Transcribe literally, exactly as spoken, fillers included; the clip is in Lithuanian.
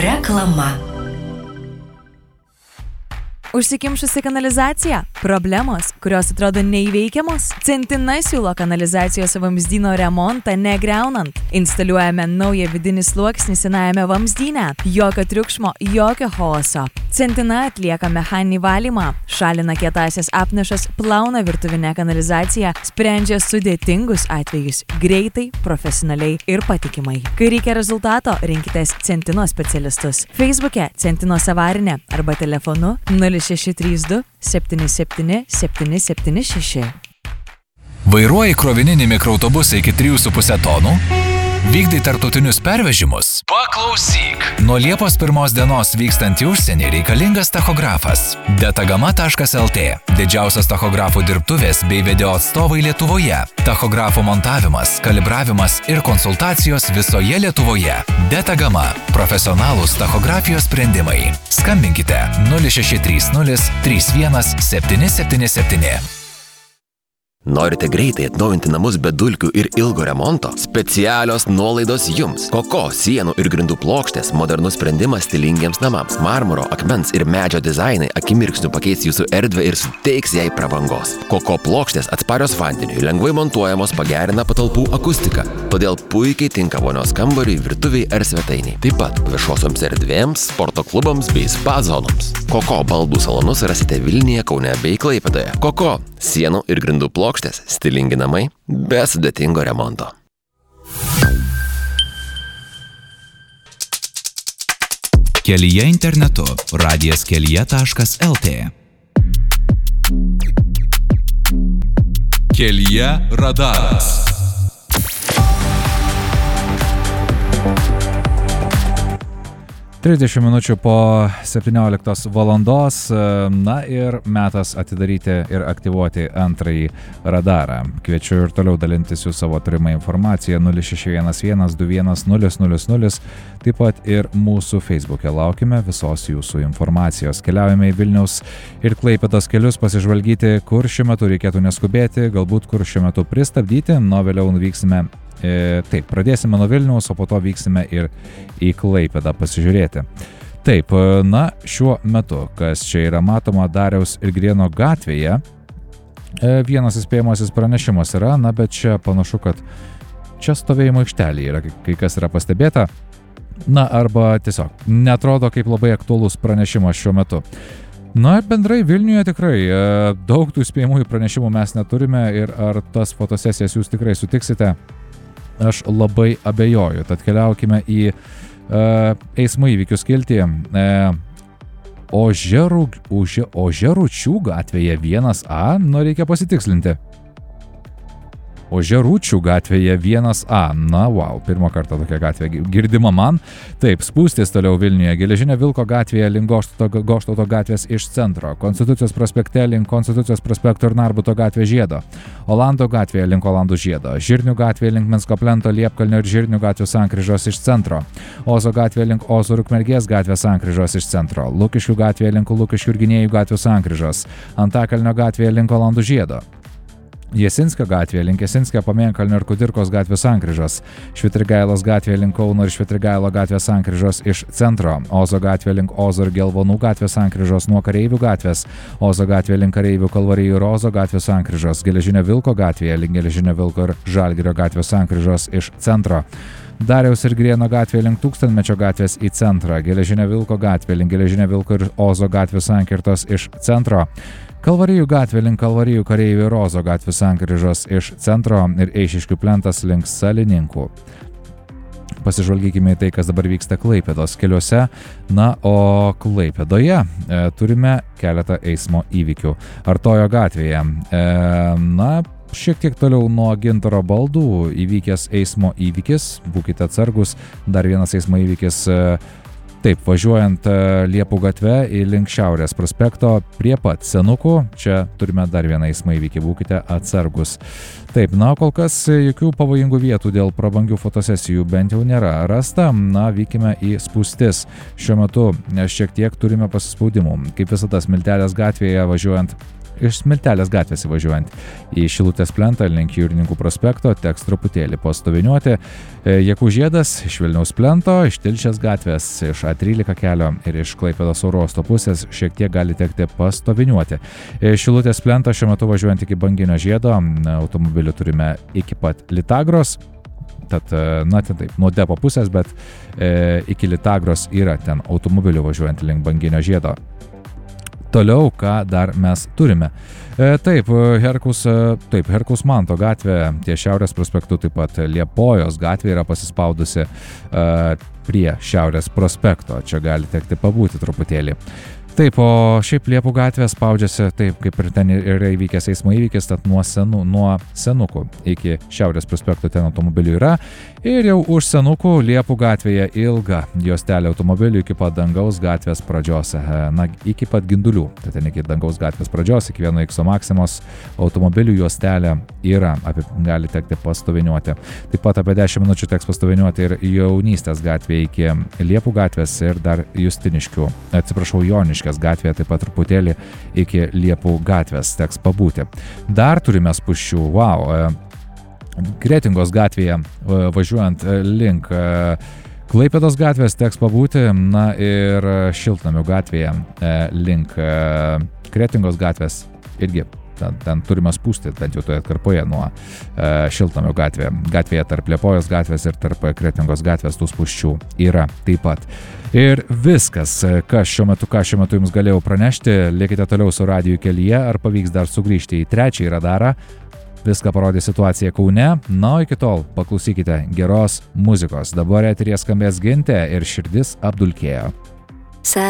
Reklama. Užsikimšusi kanalizacija? Problemos, kurios atrodo neįveikiamos? Centina siūlo kanalizacijos vamzdyno remontą negriaunant. Instaliuojame naują vidinį sluoksnį senajame vamzdyne. Jokio triukšmo, jokio chaoso. Centina atlieka mechaninį valymą, šalina kietąsias apnašas, plauna virtuvinę kanalizaciją, sprendžia sudėtingus atvejus greitai, profesionaliai ir patikimai. Kai reikia rezultato, rinkitės Centino specialistus. Facebook'e Centinos avarinė arba telefonu nulis šeši trys du septyni septyni septyni septyni šeši. Vairuoji krovininį mikroautobusą iki trijų su puse tonų? Vykdai tarptautinius pervežimus? Paklausyk. Nuo Liepos pirmos dienos vykstant į užsienį reikalingas tachografas. Detagama taškas el tė. Didžiausios tachografų dirbtuvės bei video atstovai Lietuvoje. Tachografų montavimas, kalibravimas ir konsultacijos visoje Lietuvoje. Detagama. Profesionalūs tachografijos sprendimai. Skambinkite nulis šeši trys nulis trys vienas septyni septyni septyni. Norite greitai atnaujinti namus be dulkių ir ilgo remonto? Specialios nuolaidos jums. Koko sienų ir grindų plokštės modernus sprendimas stilingiems namams. Marmuro, akmens ir medžio dizainai akimirksniu pakeis jūsų erdvę ir suteiks jai prabangos. Koko plokštės atsparios vandeniui, lengvai montuojamos, pagerina patalpų akustiką. Todėl puikiai tinka vonios kambariui, virtuviai ar svetainiai. Taip pat viešosioms erdvėms, sporto klubams bei spa zonoms. Koko baldų salonus rasite Vilniuje, Kaune bei Klaipėdoje. Koko sienų ir grindų plokštės, stilingi namai be sudėtingo remonto. Kelyje internetu radijas kelyje taškas el tė. Kelyje radaras. trisdešimt minučių po septynioliktos valandos, na ir metas atidaryti ir aktyvuoti antrąjį radarą. Kviečiu ir toliau dalintis jūs savo turimą informaciją nulis šeši vienas vienas du vienas nulis nulis nulis, taip pat ir mūsų Facebook'e laukime visos jūsų informacijos. Keliaujame į Vilniaus ir Klaipėdos kelius pasižvalgyti, kur šiuo metu reikėtų neskubėti, galbūt kur šiuo metu pristabdyti, nuo vėliau nuvyksime. E, taip, pradėsime nuo Vilniaus, o po to vyksime ir į Klaipėdą pasižiūrėti. Taip, na, šiuo metu, kas čia yra matoma Dariaus ir Girėno gatvėje, e, vienas įspėjamasis pranešimas yra, na, bet čia panašu, kad čia stovėjimo aikštelėje yra, kai kas yra pastebėta, na, arba tiesiog netrodo kaip labai aktualus pranešimas šiuo metu. Na, bendrai Vilniuje tikrai e, daug tų įspėjamųjų pranešimų mes neturime ir ar tas fotosesijas jūs tikrai sutiksite? Aš labai abejoju, tad keliaukime į uh, eismo įvykių skiltį. Uh, Ožerų, ože, Ožeručių gatvėje vienas A, nu reikia pasitikslinti. Ožeručių gatvėje vienas A. Na, wow, pirmą kartą tokia gatvė girdima man. Taip, spūstis toliau Vilniuje. Geležinio Vilko gatvėje link Goštauto, Goštauto gatvės iš centro. Konstitucijos prospekte link Konstitucijos prospekto ir Narbuto gatvės žiedo. Olando gatvėje link Olandų žiedo. Žirnių gatvėje link Minsko plento, Liepkalnio ir Žirnių gatvių sankryžos iš centro. Ozo gatvėje link Ozo ir Ukmergės gatvės sankryžos iš centro. Lukiškių gatvėje link Lukiškių ir Gynėjų gatvių sankryžos. Antakalnio gatvėje link Olandų žiedo. Jasinskio gatvėje link Jasinskio, Pamėnkalnio ir Kudirkos gatvės sankryžos. Švitrigailos gatvėje link Kauno ir Švitrigailo gatvės sankryžos iš centro. Ozo gatvėje link Ozo ir Gelvonų gatvės sankryžos nuo Kareivių gatvės. Ozo gatvėje link Kareivių, Kalvarijų ir Ozo gatvės sankryžos. Geležinio Vilko gatvėje link Geležinio Vilko ir Žalgirio gatvės sankryžos iš centro. Dariaus ir Girėno gatvėje link Tūkstantmečio gatvės į centrą. Geležinio Vilko gatvėje link Geležinio Vilko ir Ozo gatvės sankirtos iš centro. Kalvarijų gatvė link Kalvarijų, Kareivių ir Ozo gatvių sankryžos iš centro ir Eišiškių plentas link Salininkų. Pasižvalgykime į tai, kas dabar vyksta Klaipėdos keliuose. Na, o Klaipėdoje e, turime keletą eismo įvykių. Artojo gatvėje. E, na, šiek tiek toliau nuo Gintaro baldų įvykęs eismo įvykis. Būkite atsargus. Dar vienas eismo įvykis. E, Taip, važiuojant Liepų gatve į link Šiaurės prospekto prie pat Senukų, čia turime dar vieną eismo įvykį, būkite atsargus. Taip, na, kol kas jokių pavojingų vietų dėl prabangių fotosesijų bent jau nėra rasta, na, vykime į spūstis. Šiuo metu šiek tiek turime pasispaudimų, kaip visada Smiltelės gatvėje važiuojant iš Smiltelės gatvės įvažiuojant į Šilutės plentą link Jūrininkų prospekto teks truputėlį pastoviniuoti. Jakų žiedas iš Vilniaus plento, iš Tilšės gatvės, iš A trylika kelio ir iš Klaipėdos oro uosto pusės šiek tiek gali tekti pastoviniuoti. Šilutės plentą šiuo metu važiuojant iki Banginio žiedo, automobilių turime iki pat Litagros. Tad, na, tai taip, nuo depo pusės, bet e, iki Litagros yra ten automobilių važiuojant link Banginio žiedo. Toliau, ką dar mes turime. E, taip, Herkaus, taip, Herkaus Manto gatvė, ties Šiaurės prospektu, taip pat Liepojos gatvė yra pasispaudusi e, prie Šiaurės prospekto. Čia gali tekti pabūti truputėlį. Taip, o šiaip Liepų gatvė spaudžiasi, taip, kaip ir ten yra įvykęs eismo įvykis, tad nuo, senu, nuo Senukų iki Šiaurės prospekto ten automobilių yra. Ir jau už Senukų Liepų gatvėje ilga juostelė automobilių iki pat Dangaus gatvės pradžios, na, iki pat Gindulių. Tai ten iki Dangaus gatvės pradžios, iki vieno X Maximos automobilių juostelė yra, apie, gali tekti pastoviniuoti. Taip pat apie dešimt minučių teks pastoviniuoti ir Jaunystės gatvėje iki Liepų gatvės ir dar Justiniškių, atsiprašau, Joniškės gatvėje taip pat truputėlį iki Liepų gatvės teks pabūti. Dar turime spūsčių, wow, Kretingos gatvėje važiuojant link Klaipėdos gatvės teks pabūti, na ir Šiltnamių gatvėje link Kretingos gatvės irgi ten, ten turime spūsti, bent jau toje atkarpoje nuo Šiltnamių gatvėje. Gatvėje tarp Liepojos gatvės ir tarp Kretingos gatvės tų spūsčių yra taip pat. Ir viskas, kas šiuo metu, ką šiuo metu jums galėjau pranešti, likite toliau su radiju kelyje, ar pavyks dar sugrįžti į trečiąjį radarą. Viską parodė situacija Kaune, na, o iki tol paklausykite geros muzikos. Dabar eteryje skambės Gintė ir Širdis apdulkėjo.